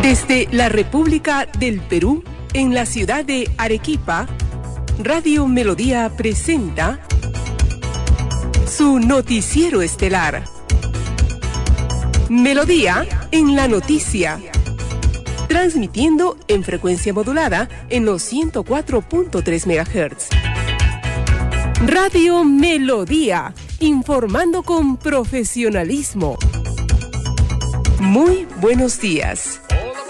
Desde la República del Perú, en la ciudad de Arequipa, Radio Melodía presenta su noticiero estelar. Melodía en la noticia. Transmitiendo en frecuencia modulada en los 104.3 MHz. Radio Melodía, informando con profesionalismo. Muy buenos días.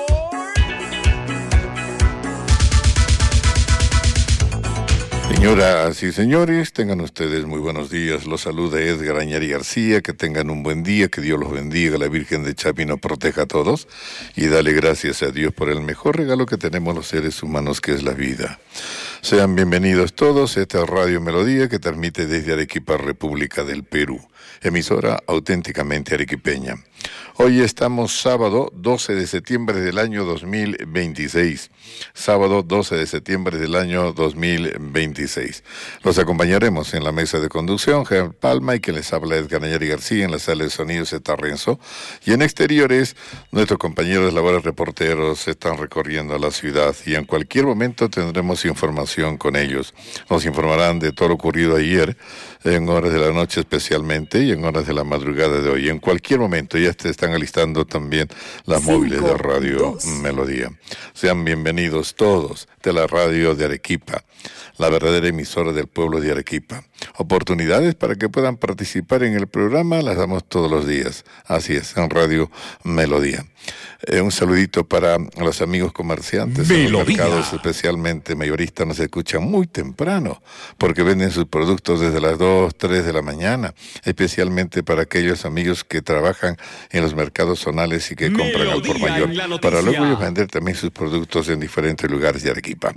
Señoras y señores, tengan ustedes muy buenos días. Los saluda Edgar Añari García. Que tengan un buen día, que Dios los bendiga, la Virgen de Chapi nos proteja a todos y dale gracias a Dios por el mejor regalo que tenemos los seres humanos, que es la vida. Sean bienvenidos todos. Esta es Radio Melodía, que transmite desde Arequipa, República del Perú, emisora auténticamente arequipeña. Hoy estamos sábado 12 de septiembre del año 2026. Sábado 12 de septiembre del año 2026. Los acompañaremos en la mesa de conducción, Gerard Palma, y quien les habla Edgar Añari García. En la sala de sonidos está Renzo. Y en exteriores, nuestros compañeros de labores reporteros están recorriendo la ciudad y en cualquier momento tendremos información con ellos. Nos informarán de todo lo ocurrido ayer, en horas de la noche especialmente, y en horas de la madrugada de hoy. En cualquier momento ya se están alistando también las móviles de Radio Melodía. Sean bienvenidos todos de la radio de Arequipa, la verdadera emisora del pueblo de Arequipa. Oportunidades para que puedan participar en el programa las damos todos los días. Así es, en Radio Melodía. Un saludito para los amigos comerciantes en los mercados, especialmente mayoristas. Nos escuchan muy temprano porque venden sus productos desde las 2, 3 de la mañana, especialmente para aquellos amigos que trabajan en los mercados zonales y que compran al por mayor, para luego ellos vender también sus productos en diferentes lugares de Arequipa.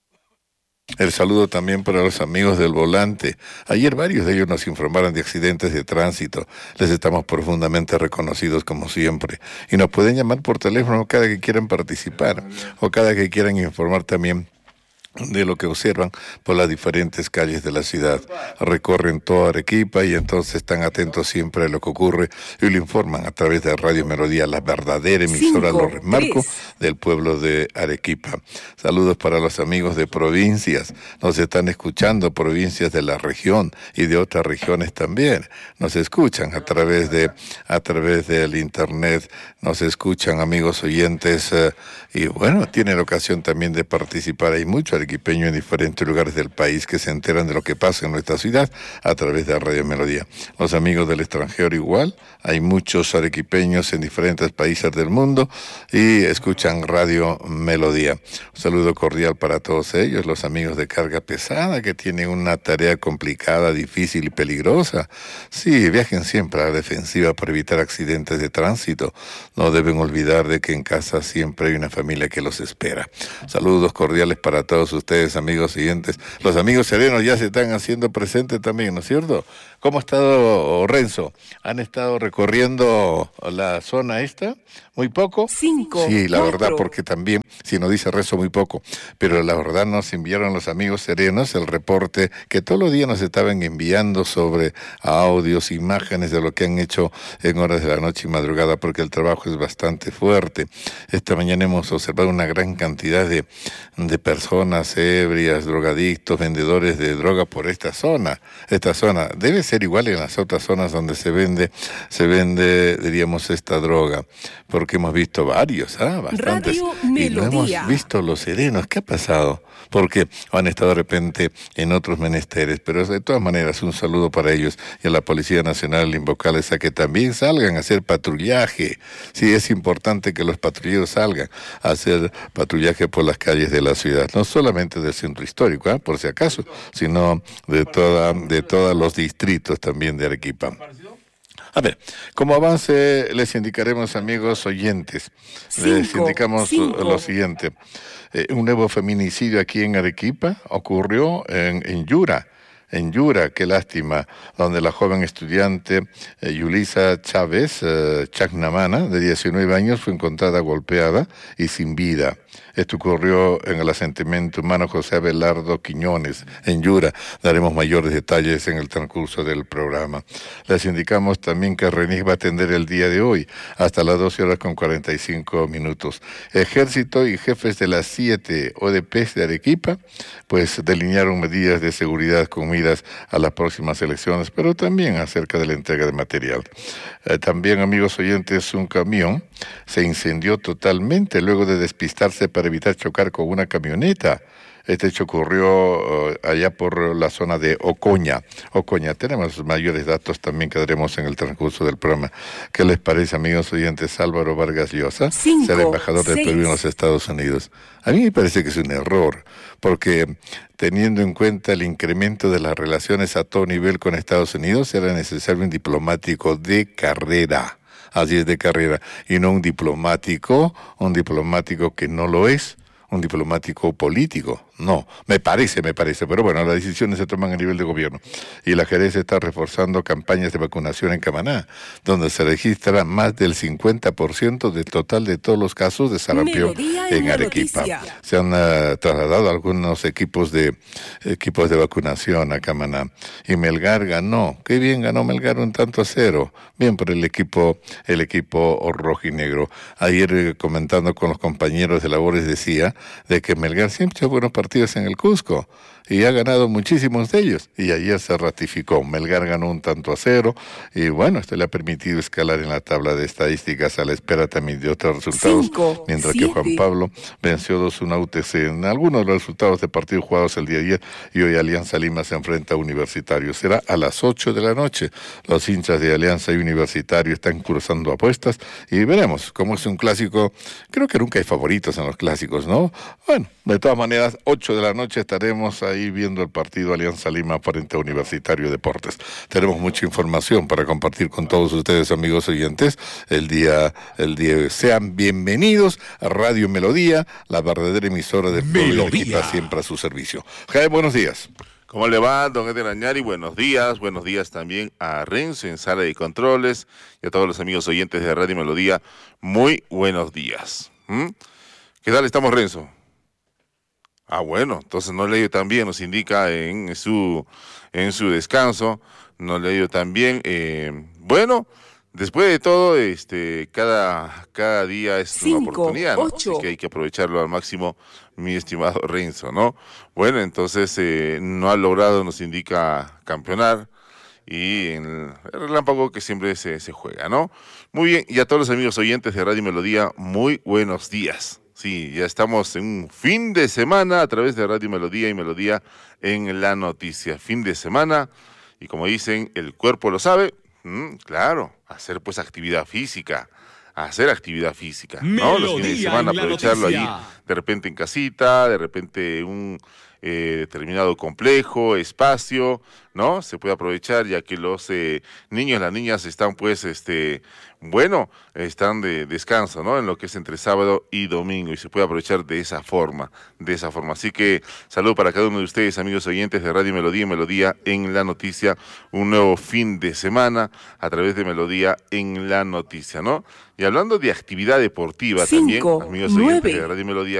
El saludo también para los amigos del volante. Ayer varios de ellos nos informaron de accidentes de tránsito. Les estamos profundamente reconocidos como siempre. Y nos pueden llamar por teléfono cada que quieran participar o cada que quieran informar también de lo que observan por las diferentes calles de la ciudad. Recorren toda Arequipa y entonces están atentos siempre a lo que ocurre y lo informan a través de Radio Melodía, la verdadera emisora, lo remarco, del pueblo de Arequipa. Saludos para los amigos de provincias. Nos están escuchando, provincias de la región y de otras regiones también. Nos escuchan a través del internet, nos escuchan amigos oyentes y bueno, tienen la ocasión también de participar. Hay mucho arequipeño en diferentes lugares del país que se enteran de lo que pasa en nuestra ciudad a través de Radio Melodía. Los amigos del extranjero igual, hay muchos arequipeños en diferentes países del mundo y escuchan Radio Melodía. Un saludo cordial para todos ellos, los amigos de carga pesada que tienen una tarea complicada, difícil y peligrosa. Sí, viajen siempre a la defensiva para evitar accidentes de tránsito. No deben olvidar de que en casa siempre hay una familia que los espera. Saludos cordiales para todos ustedes, amigos siguientes. Los amigos serenos ya se están haciendo presentes también, ¿no es cierto? ¿Cómo ha estado Renzo? ¿Han estado recorriendo la zona esta? ¿Muy poco? 5. Sí, la 4. verdad, porque también, si nos dice Renzo, muy poco, pero la verdad nos enviaron los amigos serenos el reporte que todos los días nos estaban enviando sobre audios, imágenes de lo que han hecho en horas de la noche y madrugada, porque el trabajo es bastante fuerte. Esta mañana hemos observado una gran cantidad de personas ebrias, drogadictos, vendedores de droga por esta zona. Esta zona debe ser igual en las otras zonas donde se vende, diríamos, esta droga, porque hemos visto varios, bastantes, y no hemos visto los serenos. ¿Qué ha pasado? Porque han estado de repente en otros menesteres, pero de todas maneras un saludo para ellos y a la Policía Nacional, invocarles a que también salgan a hacer patrullaje. Sí, es importante que los patrulleros salgan a hacer patrullaje por las calles de la ciudad, no solamente del centro histórico, por si acaso, sino de todos los distritos también de Arequipa. A ver, como avance les indicaremos, amigos oyentes, les indicamos lo siguiente. Un nuevo feminicidio aquí en Arequipa ocurrió en Yura. en Yura, qué lástima, donde la joven estudiante Yulisa Chávez Chacnamana, de 19 años, fue encontrada golpeada y sin vida. Esto ocurrió en el asentamiento humano José Abelardo Quiñones, en Yura. Daremos mayores detalles en el transcurso del programa. Les indicamos también que RENIC va a atender el día de hoy, hasta las 12:45. Ejército y jefes de las 7 ODPs de Arequipa, pues delinearon medidas de seguridad con miras a las próximas elecciones, pero también acerca de la entrega de material. También, amigos oyentes, un camión se incendió totalmente luego de despistarse para evitar chocar con una camioneta. Este hecho ocurrió allá por la zona de Ocoña. Tenemos mayores datos también que daremos en el transcurso del programa. ¿Qué les parece, amigos oyentes? Álvaro Vargas Llosa, ser embajador del Perú en los Estados Unidos. A mí me parece que es un error, porque teniendo en cuenta el incremento de las relaciones a todo nivel con Estados Unidos, era necesario un diplomático de carrera. Así es, de carrera, y no un diplomático que no lo es, un diplomático político. No, me parece, pero bueno, las decisiones se toman a nivel de gobierno. Y la gerencia está reforzando campañas de vacunación en Camaná, donde se registra más del 50% del total de todos los casos de sarampión en Arequipa. Se han trasladado algunos equipos de vacunación a Camaná. Y Melgar ganó. Qué bien ganó Melgar, 1-0. Bien por el equipo rojinegro. Ayer comentando con los compañeros de labores decía de que Melgar siempre ha buenos partidos en el Cusco y ha ganado muchísimos de ellos, y ayer se ratificó. Melgar ganó 1-0 y bueno, esto le ha permitido escalar en la tabla de estadísticas a la espera también de otros resultados, mientras que Juan Pablo venció 2-1 a UTC en algunos de los resultados de partidos jugados el día de ayer, y hoy Alianza Lima se enfrenta a Universitario. Será a las 8 de la noche. Los hinchas de Alianza y Universitario están cruzando apuestas y veremos cómo es un clásico. Creo que nunca hay favoritos en los clásicos, ¿no? Bueno, de todas maneras, 8 de la noche estaremos ahí viendo el partido Alianza Lima frente a Universitario Deportes. Tenemos mucha información para compartir con todos ustedes, amigos oyentes, el día sean bienvenidos a Radio Melodía, la verdadera emisora del pueblo, que está siempre a su servicio. Jaime, buenos días. ¿Cómo le va, don Edgar Añari? Buenos días también a Renzo en Sala de Controles y a todos los amigos oyentes de Radio Melodía. Muy buenos días. ¿Qué tal estamos, Renzo? Ah, bueno, entonces no le ha ido tan bien, nos indica en su descanso, no le ha ido tan bien. Bueno, después de todo, cada día es una oportunidad, ¿no? Así que hay que aprovecharlo al máximo, mi estimado Renzo, ¿no? Bueno, entonces no ha logrado, nos indica, campeonar, y en el relámpago que siempre se juega, ¿no? Muy bien, y a todos los amigos oyentes de Radio Melodía, muy buenos días. Sí, ya estamos en un fin de semana a través de Radio Melodía y Melodía en la Noticia. Fin de semana, y como dicen, el cuerpo lo sabe, claro, hacer pues actividad física, ¿no? Los fines de semana aprovecharlo ahí, de repente en casita, de repente un determinado complejo, espacio, ¿no? Se puede aprovechar, ya que los niños, las niñas están pues, están de descanso, ¿no? En lo que es entre sábado y domingo, y se puede aprovechar de esa forma. Así que saludo para cada uno de ustedes, amigos oyentes de Radio Melodía y Melodía en la Noticia, un nuevo fin de semana a través de Melodía en la Noticia, ¿no? Y hablando de actividad deportiva también, amigos oyentes de Radio Melodía,